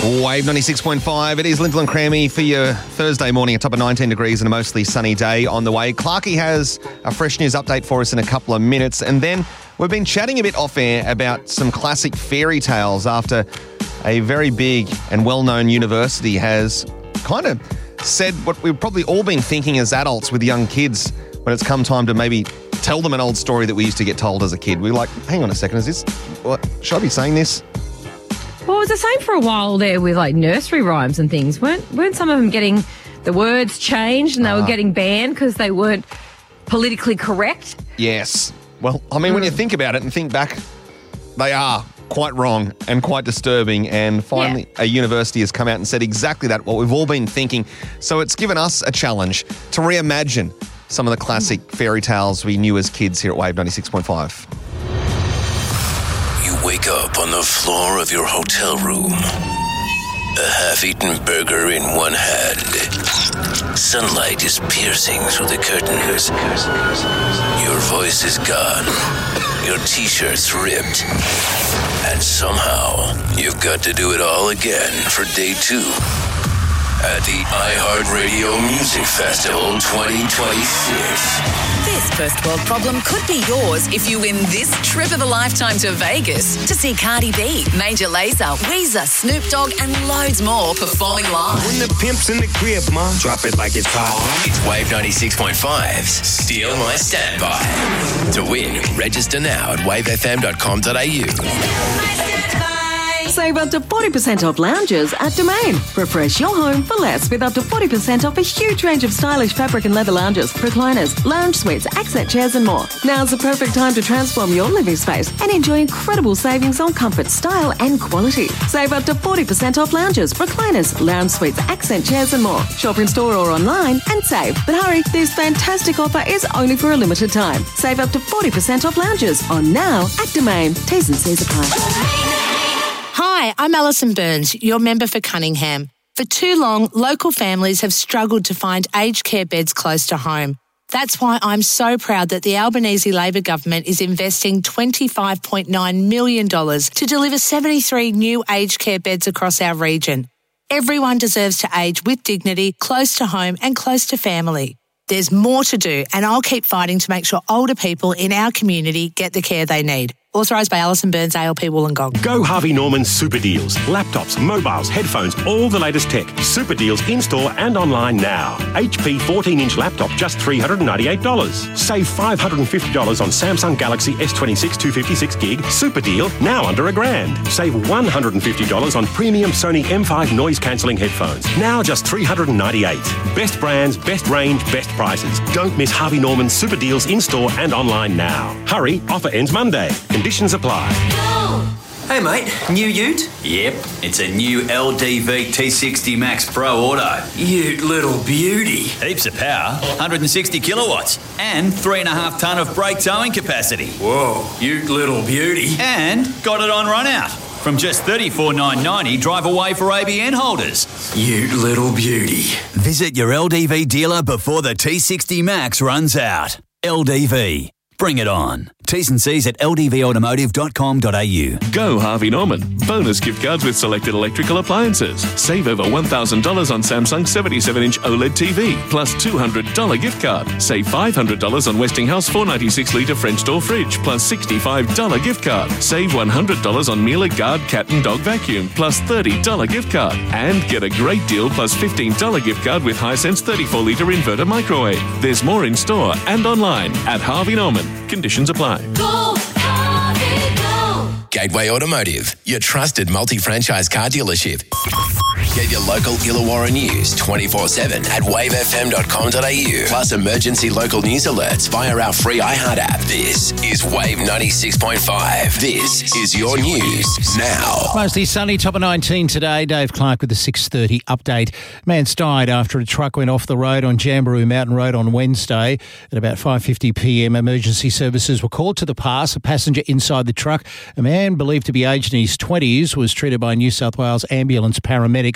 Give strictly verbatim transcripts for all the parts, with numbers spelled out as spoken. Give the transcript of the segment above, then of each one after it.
Wave ninety-six point five. It is Lindsay and Crammy for your Thursday morning, a top of nineteen degrees and a mostly sunny day on the way. Clarkie has a fresh news update for us in a couple of minutes. And then we've been chatting a bit off air about some classic fairy tales after a very big and well-known university has kind of said what we've probably all been thinking as adults with young kids when it's come time to maybe tell them an old story that we used to get told as a kid. We're like, hang on a second, is this, what, should I be saying this? Well, it was the same for a while there with like nursery rhymes and things. Weren't weren't some of them getting the words changed and they uh, were getting banned because they weren't politically correct? Yes. Well, I mean, mm. when you think about it and think back, they are quite wrong and quite disturbing. And finally, yeah. a university has come out and said exactly that, what we've all been thinking. So it's given us a challenge to reimagine some of the classic mm. fairy tales we knew as kids here at Wave ninety-six point five. You wake up on the floor of your hotel room. A half-eaten burger in one hand. Sunlight is piercing through the curtains. Your voice is gone. Your t-shirt's ripped. And somehow, you've got to do it all again for day two at the iHeartRadio Music Festival twenty twenty-six. This first world problem could be yours if you win this trip of a lifetime to Vegas to see Cardi B, Major Lazer, Weezer, Snoop Dogg and loads more performing live. When the pimp's in the crib, ma, drop it like it's hot. It's Wave ninety-six point five's Steal My Standby. To win, register now at wave f m dot com dot a u. Save up to forty percent off lounges at Domain. Refresh your home for less with up to forty percent off a huge range of stylish fabric and leather lounges, recliners, lounge suites, accent chairs and more. Now's the perfect time to transform your living space and enjoy incredible savings on comfort, style and quality. Save up to forty percent off lounges, recliners, lounge suites, accent chairs and more. Shop in store or online and save. But hurry, this fantastic offer is only for a limited time. Save up to forty percent off lounges on now at Domain. T's and C's apply. Hi, I'm Alison Burns, your member for Cunningham. For too long, local families have struggled to find aged care beds close to home. That's why I'm so proud that the Albanese Labor government is investing twenty-five point nine million dollars to deliver seventy-three new aged care beds across our region. Everyone deserves to age with dignity, close to home and close to family. There's more to do, and I'll keep fighting to make sure older people in our community get the care they need. Authorised by Alison Burns, A L P Wollongong. Go Harvey Norman Super Deals. Laptops, mobiles, headphones, all the latest tech. Super Deals in-store and online now. H P fourteen-inch laptop, just three hundred ninety-eight dollars. Save five hundred fifty dollars on Samsung Galaxy S twenty-six two fifty-six gig. Super deal, now under a grand. Save one hundred fifty dollars on premium Sony M five noise-cancelling headphones. Now just three hundred ninety-eight dollars. Best brands, best range, best prices. Don't miss Harvey Norman Super Deals in-store and online now. Hurry, offer ends Monday. Conditions apply. Hey mate, new ute? Yep, it's a new L D V T sixty Max Pro Auto. Ute little beauty. Heaps of power, one hundred sixty kilowatts, and three and a half tonne of brake towing capacity. Whoa, ute little beauty. And got it on run out. From just thirty-four thousand nine hundred ninety dollars, drive away for A B N holders. Ute little beauty. Visit your L D V dealer before the T sixty Max runs out. L D V. Bring it on. T's and C's at l d v automotive dot com dot a u. Go Harvey Norman. Bonus gift cards with selected electrical appliances. Save over one thousand dollars on Samsung seventy-seven inch OLED T V. Plus two hundred dollars gift card. Save five hundred dollars on Westinghouse four ninety-six litre French door fridge. Plus sixty-five dollars gift card. Save one hundred dollars on Miele Guard cat and dog vacuum. Plus thirty dollars gift card. And get a great deal plus fifteen dollars gift card with Hisense thirty-four litre inverter microwave. There's more in store and online at Harvey Norman. Conditions apply. Go, Harvey, go. Gateway Automotive, your trusted multi-franchise car dealership. Get your local Illawarra news twenty-four seven at wave f m dot com dot a u. Plus emergency local news alerts via our free iHeart app. This is Wave ninety-six point five. This is your news now. Mostly sunny, top of nineteen today. Dave Clark with the six thirty update. Man's died after a truck went off the road on Jamberoo Mountain Road on Wednesday. At about five fifty p m, emergency services were called to the pass. A passenger inside the truck, a man believed to be aged in his twenties, was treated by New South Wales ambulance paramedics.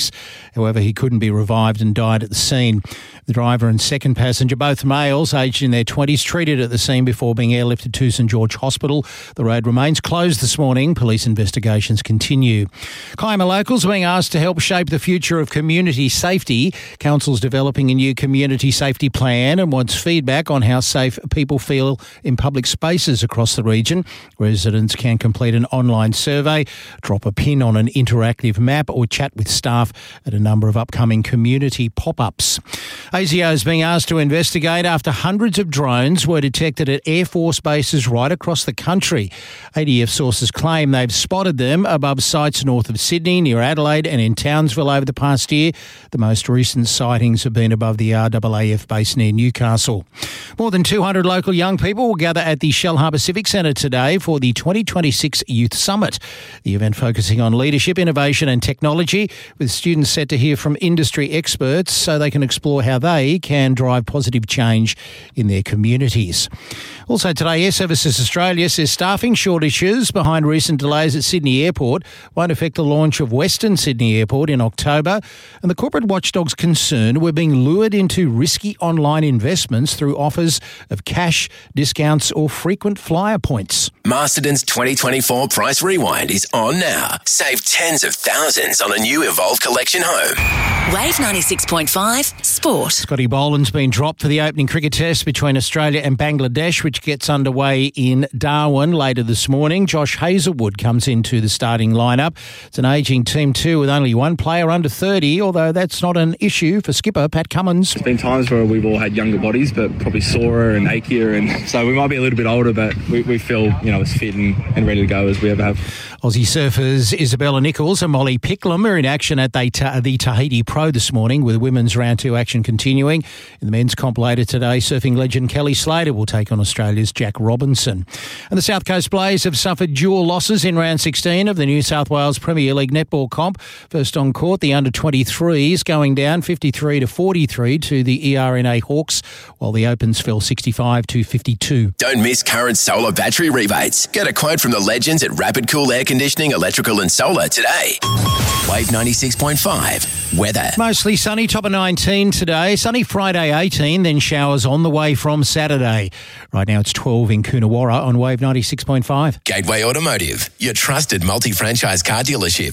police. However, he couldn't be revived and died at the scene. The driver and second passenger, both males aged in their twenties, treated at the scene before being airlifted to St George Hospital. The road remains closed this morning. Police investigations continue. Kiama locals are being asked to help shape the future of community safety. Council's developing a new community safety plan and wants feedback on how safe people feel in public spaces across the region. Residents can complete an online survey, drop a pin on an interactive map or chat with staff at a number of upcoming community pop-ups. A S I O is being asked to investigate after hundreds of drones were detected at Air Force bases right across the country. A D F sources claim they've spotted them above sites north of Sydney, near Adelaide and in Townsville over the past year. The most recent sightings have been above the R A A F base near Newcastle. More than two hundred local young people will gather at the Shell Harbour Civic Centre today for the twenty twenty-six Youth Summit. The event focusing on leadership, innovation and technology, with students set to hear from industry experts so they can explore how they can drive positive change in their communities. Also today, Air Services Australia says staffing shortages behind recent delays at Sydney Airport won't affect the launch of Western Sydney Airport in October. And the corporate watchdog's concerned we're being lured into risky online investments through offers of cash, discounts or frequent flyer points. Masterton's twenty twenty-four Price Rewind is on now. Save tens of thousands on a new Evolve Collection home. Wave ninety-six point five Sport. Scotty Boland's been dropped for the opening cricket test between Australia and Bangladesh, which gets underway in Darwin later this morning. Josh Hazlewood comes into the starting lineup. It's an ageing team too, with only one player under thirty, although that's not an issue for skipper Pat Cummins. There's been times where we've all had younger bodies, but probably sorer and achier, and so we might be a little bit older, but we, we feel, you know, as fit and, and ready to go as we ever have. Aussie surfers Isabella Nichols and Molly Picklum are in action at the, Ta- the Tahiti Pro this morning, with women's round two action continuing. In the men's comp later today, surfing legend Kelly Slater will take on Australia's Jack Robinson. And the South Coast Blaze have suffered dual losses in round sixteen of the New South Wales Premier League netball comp. First on court, the under twenty-threes going down fifty-three to forty-three to the E R N A Hawks, while the Opens fell sixty-five to fifty-two. Don't miss current solar battery rebates. Get a quote from the legends at Rapid Cool Air Conditioning, Electrical and Solar today. Wave ninety-six point five weather. Mostly sunny, top of nineteen today. Sunny Friday eighteen, then showers on the way from Saturday. Right now it's twelve in Coonawarra on Wave ninety-six point five. Gateway Automotive, your trusted multi-franchise car dealership.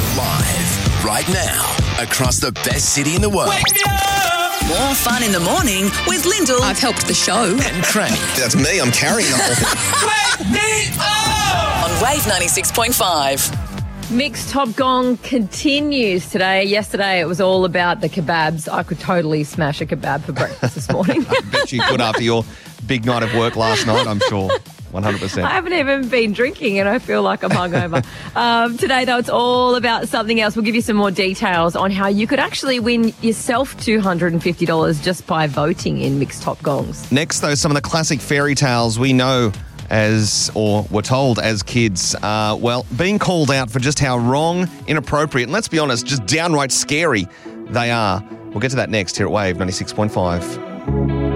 Live right now across the best city in the world. More fun in the morning with Lyndall. I've helped the show. And Crammy. That's me. I'm carrying the whole thing. Wake me up! On Wave ninety-six point five. Mixed Top Gong continues today. Yesterday it was all about the kebabs. I could totally smash a kebab for breakfast this morning. I bet you could after your big night of work last night, I'm sure. one hundred percent. I haven't even been drinking and I feel like I'm hungover. um, today, though, it's all about something else. We'll give you some more details on how you could actually win yourself two hundred fifty dollars just by voting in Mixed Top Gongs. Next, though, some of the classic fairy tales we know as, or were told as kids, uh, well, being called out for just how wrong, inappropriate, and let's be honest, just downright scary they are. We'll get to that next here at Wave ninety-six point five.